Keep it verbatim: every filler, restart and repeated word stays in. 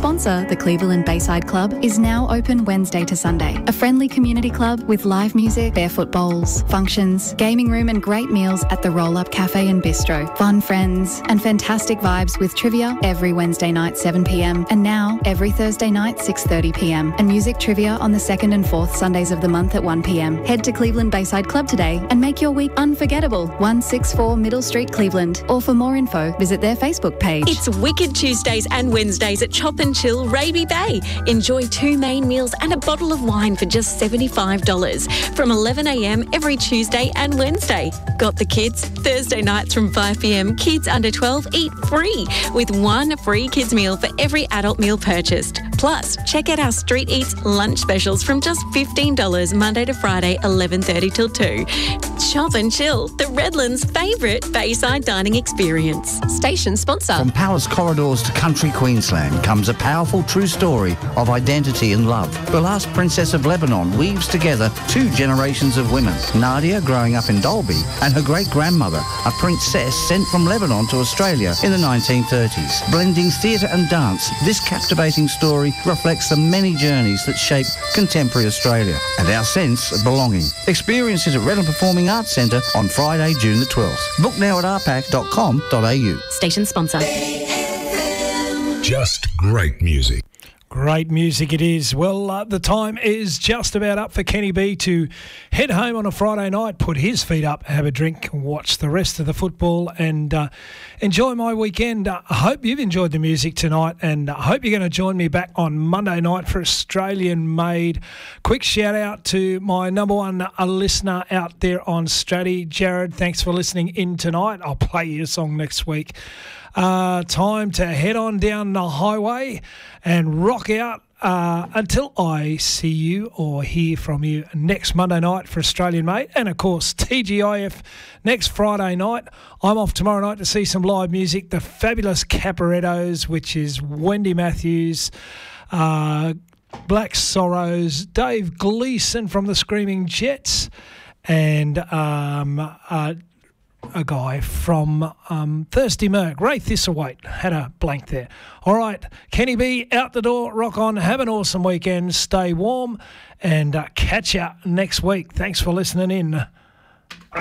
sponsor, the Cleveland Bayside Club, is now open Wednesday to Sunday. A friendly community club with live music, barefoot bowls, functions, gaming room and great meals at the Roll-Up Cafe and Bistro. Fun friends and fantastic vibes with trivia every Wednesday night seven p m and now every Thursday night six thirty p m and music trivia on the second and fourth Sundays of the month at one p m. Head to Cleveland Bayside Club today and make your week unforgettable. one sixty-four Middle Street, Cleveland. Or for more info, visit their Facebook page. It's Wicked Tuesdays and Wednesdays at Chop and Chill Raby Bay. Enjoy two main meals and a bottle of wine for just seventy-five dollars from eleven a m every Tuesday and Wednesday. Got the kids? Thursday nights from five p m, kids under twelve eat free with one free kids meal for every adult meal purchased. Plus, check out our Street Eats lunch specials from just fifteen dollars Monday to Friday, eleven thirty till two. Chop and Chill, the Redlands' favourite Bayside dining experience. Station sponsor. From palace corridors to country Queensland comes a powerful true story of identity and love. The last princess of Lebanon weaves together two generations of women. Nadia, growing up in Dalby, and her great-grandmother, a princess sent from Lebanon to Australia in the nineteen thirties. Blending theatre and dance, this captivating story reflects the many journeys that shape contemporary Australia and our sense of belonging. Experience it at Redland Performing Arts Centre on Friday, June the twelfth. Book now at r pac dot com dot a u. Station sponsor. Just great music. Great music it is. Well, uh, the time is just about up for Kenny B to head home on a Friday night, put his feet up, have a drink, watch the rest of the football and uh, enjoy my weekend. Uh, I hope you've enjoyed the music tonight and I hope you're going to join me back on Monday night for Australian Made. Quick shout out to my number one uh, listener out there on Stratty, Jared. Thanks for listening in tonight. I'll play you a song next week. Uh, time to head on down the highway and rock out uh, until I see you or hear from you next Monday night for Australian Mate. And, of course, T G I F next Friday night. I'm off tomorrow night to see some live music. The Fabulous Caporettos, which is Wendy Matthews, uh, Black Sorrows, Dave Gleeson from the Screaming Jets, and um, uh, a guy from um, Thirsty Merc, Ray Thistlethwaite. Had a blank there. All right, Kenny B, out the door, rock on, have an awesome weekend, stay warm, and uh, catch you next week. Thanks for listening in.